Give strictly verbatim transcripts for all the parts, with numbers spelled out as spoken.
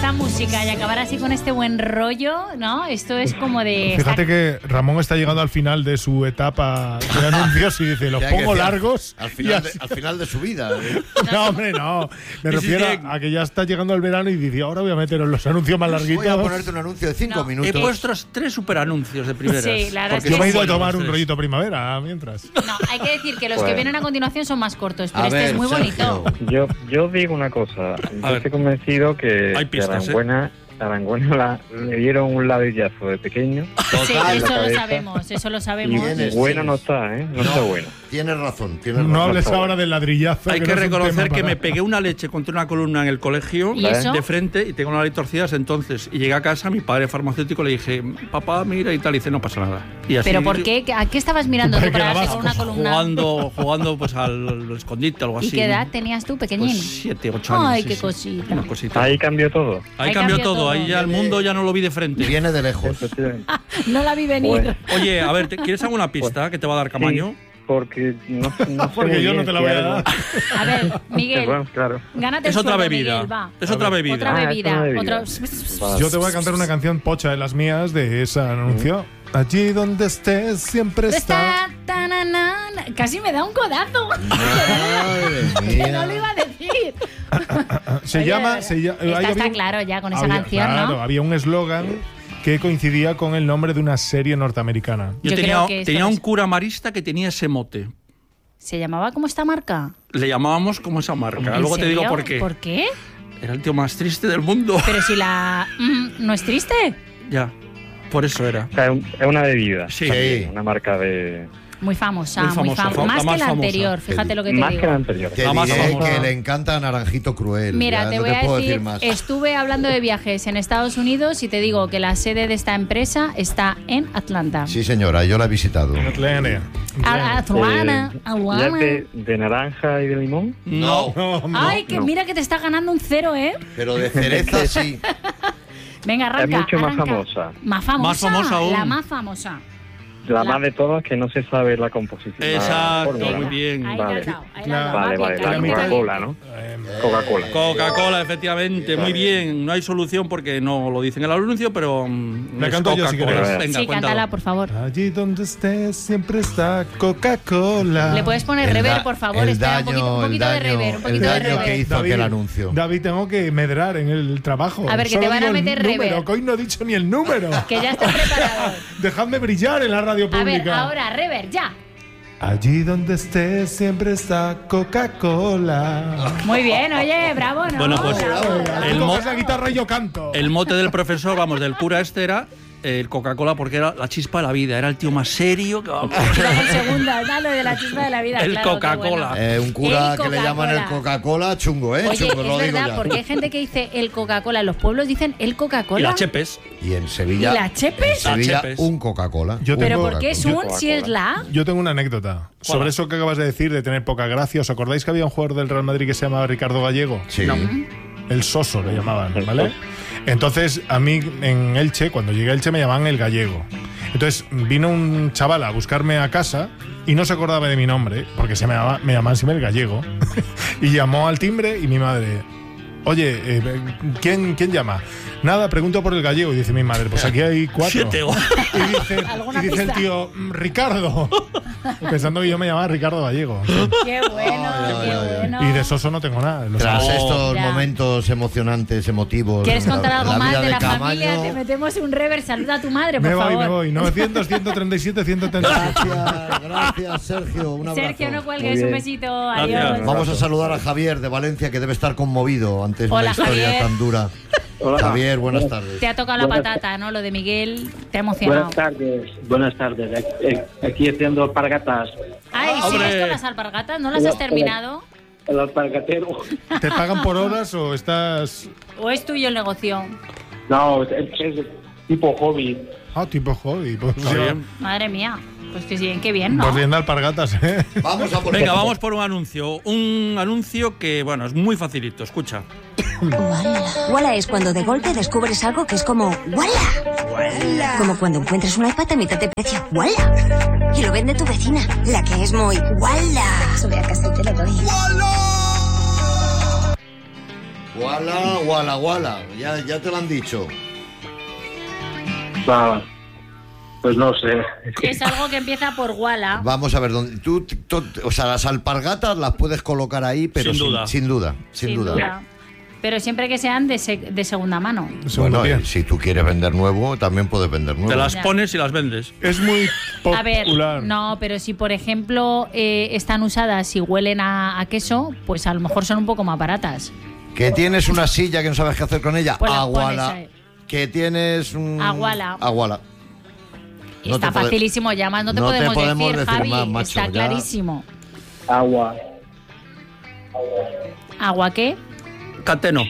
esta música y acabar así con este buen rollo, ¿no? Esto es como de... Fíjate que Ramón está llegando al final de su etapa de anuncios y dice, los pongo largos. Al final, de, al final de su vida. ¿eh? No, hombre, no. Me refiero a, a que ya está llegando el verano y dice, ahora voy a meter los anuncios más larguitos. Voy a ponerte un anuncio de cinco No. minutos. He puesto tres superanuncios de primeras. Sí, la verdad es Yo que me he ido a sí. tomar un Tres. rollito primavera mientras. No, hay que decir que los que Bueno. vienen a continuación son más cortos, pero A este ver, es muy Sergio. bonito. Yo, yo digo una cosa. Yo ver. estoy convencido que, Hay que pistas, a Arangüena, Arangüena la- le dieron un ladillazo de pequeño. Sí, Total, eso la lo cabeza. sabemos, eso lo Y sabemos. Tienes- bueno no está, ¿eh? No, está bueno. Tienes razón, tienes razón. No hables ahora del ladrillazo. Hay que no es un reconocer tema que para- me pegué una leche contra una columna en el colegio ¿Y eso? de frente y tengo la nariz torcida desde entonces. Y llegué a casa, mi padre farmacéutico le dije, papá, mira y tal, y dice, no pasa nada. Y así, ¿Pero por qué? ¿A qué estabas mirando Tu tú padre para que darte la con una vas columna? Jugando, jugando pues al, al escondite, algo así. ¿Y qué edad tenías tú, pequeñín? Pues siete, ocho años. Ay, sí, qué sí. cosita. Una cosita. Ahí cambió todo. Ahí Ahí cambió cambió todo, todo. ahí ya el mundo ya no lo vi de frente. Viene de lejos. Efectivamente. No la vi venir. Bueno. Oye, a ver, ¿te- ¿quieres alguna pista que te va a dar Camaño? Sí, porque no, no sé Porque muy yo no bien te la si voy a algo- dar. A ver, Miguel, Bueno, claro. gánate Es el otra sueldo, bebida. Miguel, va. Es otra bebida. Otra Ah, es bebida. una bebida. Otra... Vale. Yo te voy a cantar una canción pocha de las mías de ese anuncio. Allí donde estés siempre está. Está, tananana. Casi me da un codazo. Madre Que mía. no lo iba a decir. Se Oye, llama. Se llama Esta había está un- claro ya con esa había- canción, claro, ¿no? había un eslogan que coincidía con el nombre de una serie norteamericana. Yo, Yo tenía, creo que esto tenía no un es- cura marista que tenía ese mote. ¿Se llamaba como esta marca? Le llamábamos como esa marca. ¿En Luego te digo serio? por qué. ¿Por qué? Era el tío más triste del mundo. Pero si la... mm, ¿no es triste? Ya, por eso era. O sea, es un- es una bebida. Sí. también, Una marca de... Muy famosa, Muy muy famosa, famosa. fa- Más la que más la famosa. anterior, fíjate lo que te Más digo. que la anterior. Te La más diré famosa. que le encanta Naranjito Cruel. Mira, ya te no voy te a puedo decir, decir más. estuve hablando de viajes en Estados Unidos y te digo que la sede de esta empresa está en Atlanta. Sí, señora, yo la he visitado. Atlanta. A- Atlanta, Eh, Atlanta. ¿Ya es de, de naranja y de limón? No. No, no. Ay, que no. mira que te está ganando un cero, ¿eh? Pero de cereza sí. Venga, arranca. Es mucho más arranca. famosa. Más famosa. Más famosa aún. La más famosa. La La- más de todas que no se sabe la composición. la Exacto, fórmula, muy ¿no? bien. Ahí Vale. la has dado, ahí La- la has dado. Vale, Va, vale, que la calienta Coca-Cola, bien. ¿no? Eh, Coca-Cola. Coca-Cola, efectivamente, muy bien. No hay solución porque no lo dicen en el anuncio, pero mm, La es canto yo si Coca-Cola. quieres. Venga, Sí, cuéntalo. cántala, por favor. Allí donde estés siempre está Coca-Cola. Le puedes poner El rever, da- por favor. el Espera, daño, un poquito, un el poquito de daño- rever. Un el poquito de daño rever. que hizo aquel anuncio. David, tengo que medrar en el trabajo. A ver, que Solo te van a digo el meter número, rever. que hoy no he dicho ni el número. Que ya estás preparado. Dejadme brillar en la radio A ver, pública. ahora, rever, ya. Allí donde estés siempre está Coca-Cola. Muy bien, oye, bravo, ¿no? Bueno, pues, Bravo. el Tú mo- coges la guitarra y yo canto. El mote del profesor, vamos, del cura este era eh, el Coca-Cola porque era la chispa de la vida. Era el tío más serio que vamos. Luego el segundo, da lo de la chispa de la vida. El claro, qué Coca-Cola. bueno. Eh, un cura El que le llaman el Coca-Cola. Coca-Cola, chungo, ¿eh? Oye, chungo, es lo digo verdad, ya. porque hay gente que dice el Coca-Cola. En los pueblos dicen el Y Coca-Cola. las chepes. Y en Sevilla. ¿Y la Chepes? En Sevilla, La Chepes. un Coca-Cola. Yo Un ¿Pero tengo- por qué es Coca-Cola. un si es la? Yo tengo una anécdota sobre eso que acabas de decir de tener poca gracia. ¿Os acordáis que había un jugador del Real Madrid que se llamaba Ricardo Gallego? Sí. El Soso le llamaban, ¿vale? Entonces, a mí en Elche, cuando llegué a Elche, me llamaban el Gallego. Entonces, vino un chaval a buscarme a casa y no se acordaba de mi nombre, porque se me, llamaba, me llamaban siempre el Gallego. Y llamó al timbre y mi madre, oye, eh, ¿quién, ¿quién llama? Nada, pregunto por el Gallego. Y dice mi madre, pues aquí hay cuatro. Siete. Y dice, ¿Alguna y dice el pista? tío, "Mm, Ricardo. Pensando que yo me llamaba Ricardo Gallego. Qué bueno, Ay, qué ay, ay. bueno. Y de Soso no tengo nada. lo Tras sabes. estos Ya. momentos emocionantes, emotivos. ¿Quieres en la- contar en algo la más vida de la Camaño? familia? Te metemos un rever. Saluda a tu madre, por Me voy, favor. me voy. novecientos, ciento treinta y siete, ciento treinta y siete. Gracias, gracias, Sergio. Un abrazo. Sergio, no Muy cuelgues. Un bien. besito. Gracias. Adiós. Vamos a saludar a Javier de Valencia, que debe estar conmovido ante Hola, una historia Javier. tan dura. Hola. Javier, buenas tardes. Te ha tocado la Buenas patata, ¿no? Lo de Miguel te ha emocionado. Buenas tardes, buenas tardes. Eh, Aquí haciendo alpargatas. Ay, Hombre. ¿sigues con las alpargatas? ¿No las has terminado? El alpargatero. ¿Te pagan por horas o estás...? ¿O es tuyo el negocio? No, es, es tipo hobby. Ah, tipo hobby. Pues, Está yo- bien. Madre mía. Pues que sí, qué bien, ¿no? pues bien de alpargatas, ¿eh? Vamos a por Venga, vamos por un anuncio. Un anuncio que, bueno, es muy facilito. Escucha. Walla es cuando de golpe descubres algo que es como ¡Walla! Como cuando encuentras un iPad a mitad de precio. ¡Walla! Y lo vende tu vecina, la que es muy ¡Walla! Sube a casa y te lo doy. Guala, guala, guala. Ya, ya te lo han dicho. Va, pues no sé. Es algo que empieza por Walla. Vamos a ver, dónde tú, tú- o sea, las alpargatas las puedes colocar ahí, pero Sin sin, duda. sin duda, sin, duda. Pero siempre que sean de, se- de segunda mano. Segundo Bueno, pie. y si tú quieres vender nuevo, también puedes vender nuevo. Te las Ya. pones y las vendes. Es muy A ver, popular. no, pero si por ejemplo eh, están usadas y huelen a, a queso, pues a lo mejor son un poco más baratas. Que tienes una silla que no sabes qué hacer con ella, Pues la aguala. pones ahí. Que tienes un... Aguala. Aguala. No Está te pode- facilísimo, ya más no te no te podemos, podemos decir, decir Javi, más, macho, está ya. clarísimo. Agua. ¿Agua qué? Cateno.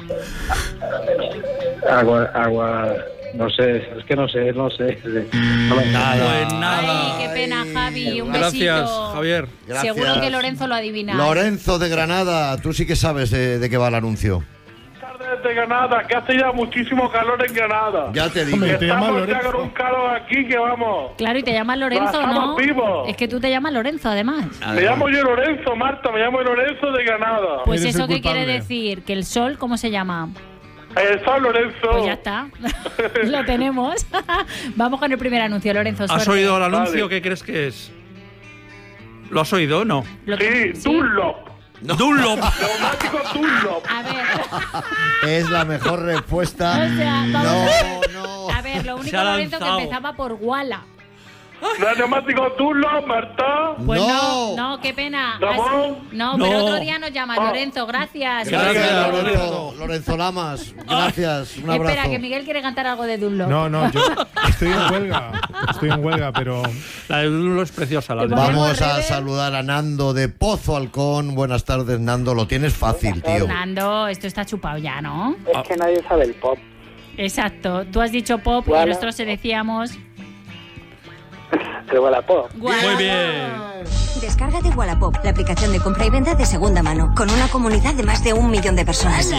Agua, agua. No sé, es que no sé, no sé. No me- Nada. Pues nada. Ay, qué pena, Javi, un Gracias, besito. Javier. Gracias. Seguro que Lorenzo lo adivina. Lorenzo de Granada, tú sí que sabes de, de qué va el anuncio. De Granada, que hace ya muchísimo calor en Granada. Ya te digo. Hombre, te llama Estamos ya Lorenzo. con un calor aquí que vamos. Claro, y te llamas Lorenzo, Estamos ¿no? vivos. Es que tú te llamas Lorenzo, además. Me llamo yo Lorenzo, Marta, me llamo Lorenzo de Granada. Pues Eres eso el qué quiere culpable. decir, que el sol, ¿cómo se llama? Eh, soy Lorenzo. Pues ya está, lo tenemos. Vamos con el primer anuncio, Lorenzo. ¿Has suerte. oído el anuncio? Vale. ¿Qué crees que es? ¿Lo has oído o no? Lo Sí, que- Dunlop. Dunlop. Neumático Dunlop. A ver, Es la mejor respuesta. O sea, vamos no, no. a ver, lo único, ha Lorenzo, que lanzado. empezaba por Walla. ¿No es neumático Dunlop, Marta? Pues No. no, no, qué pena. ¿Ramón? Has- No, No. pero otro día nos llamas, Oh. Lorenzo, gracias. Gracias, Gracias, Lorenzo. Lorenzo. Lorenzo Lamas. Gracias. Un abrazo. Espera, que Miguel quiere cantar algo de Dunlop. No, no, yo estoy en huelga. Estoy en huelga, pero La de Dunlop es preciosa. La Te de ponemos Vamos a rever. saludar a Nando de Pozo Halcón. Buenas tardes, Nando. Lo tienes fácil, tío. Fernando, esto está chupado ya, ¿no? Es que nadie sabe el pop. Exacto. Tú has dicho pop y Walla. nosotros se decíamos. Pero la pop. Walla. Muy bien. Descárgate Wallapop, la aplicación de compra y venta de segunda mano, con una comunidad de más de un millón de personas.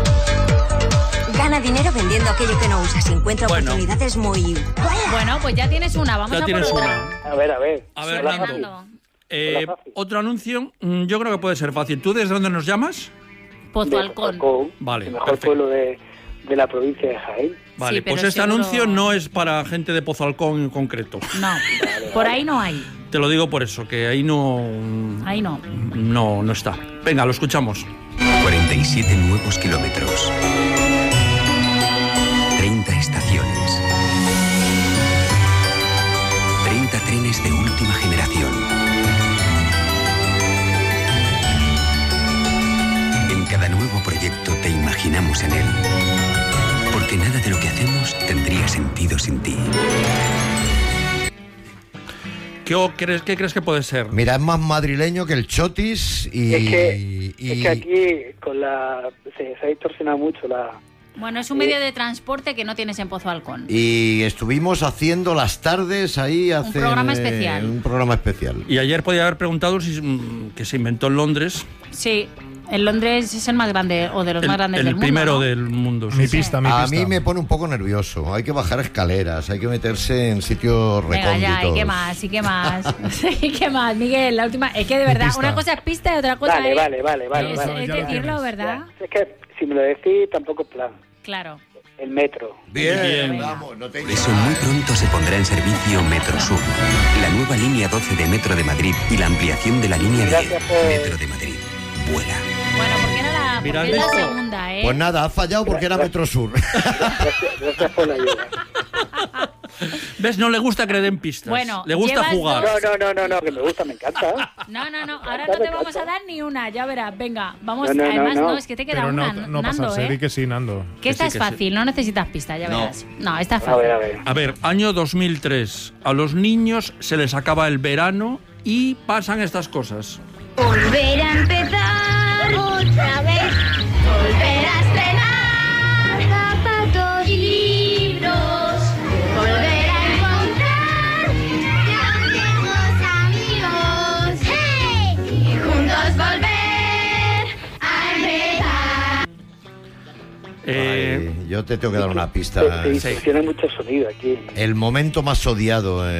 Gana dinero vendiendo aquello que no usas y encuentra Bueno. oportunidades muy... ¡Walla! Bueno, pues ya tienes una, vamos Ya a por tienes otra. una. A ver, a ver. A ver, Hola, Nando. Fernando. Eh, Hola, fácil. otro anuncio, mm, yo creo que puede ser fácil. ¿Tú desde dónde nos llamas? Pozo de Halcón. Halcón, Vale, el mejor perfecto. pueblo de, de la provincia de Jaén. Vale, Sí, pero pues este seguro- anuncio no es para gente de Pozo Halcón en concreto. No, por ahí no hay. Te lo digo por eso, que ahí no. Ahí no. No, no está. Venga, lo escuchamos. cuarenta y siete nuevos kilómetros. treinta estaciones. treinta trenes de última generación. En cada nuevo proyecto te imaginamos en él. Porque nada de lo que hacemos tendría sentido sin ti. ¿Qué, o crees, ¿Qué crees que puede ser? Mira, es más madrileño que el Chotis y... Es que, y- es que aquí con la se, se ha distorsionado mucho la... Bueno, es un medio de transporte que no tienes en Pozo Halcón. y estuvimos haciendo las tardes ahí hace... programa especial. Un programa especial. Y ayer podía haber preguntado si mm, que se inventó en Londres Sí, en Londres es el más grande, o de los el, más grandes el del mundo. primero ¿no? del mundo. sí, mi sí. pista, mi A pista. mí me pone un poco nervioso. Hay que bajar escaleras, hay que meterse en sitios Venga, recónditos. ya, ¿y qué más? ¿Y qué más? ¿Y qué más, Miguel? La última. Es que de verdad, pista. una cosa es pista y otra cosa Vale, es. vale, vale, vale, Es, vale. es Ya lo decirlo, tienes. ¿verdad? Es que si me lo decís tampoco es plan. Claro. El metro. Bien, Bien. vamos, no te Por eso muy pronto se pondrá en servicio Metro Sur, la nueva línea doce de Metro de Madrid y la ampliación de la línea diez. Gracias por- Metro de Madrid. Vuela. Bueno, porque era la, Mira, porque es la esto. segunda, ¿eh? Pues nada, ha fallado porque era Metro Sur. Gracias, gracias por la ayuda. ¿Ves? No le gusta creer en pistas. Bueno, le gusta llevas jugar. dos. No, no, no, no, no, que me gusta, me encanta. No, no, no. Ahora no te vamos a dar ni una, ya verás. Venga, vamos. No, no, no, Además, no, no. es que te queda Pero una, no, no Nando, pasarse, di ¿eh? que sí, Nando. Que esta sí, es que sí. fácil, no necesitas pista, ya No. verás. No, esta es A fácil. ver, a ver. A ver, año dos mil tres. A los niños se les acaba el verano y pasan estas cosas. Volver a empezar otra vez, volver a estrenar zapatos y libros, volver a encontrar viejos amigos, ¡hey! Y juntos volver a empezar. Eh, Ay, yo te tengo que dar una pista. Se, se distorsiona mucho el sonido aquí. El momento más odiado. eh,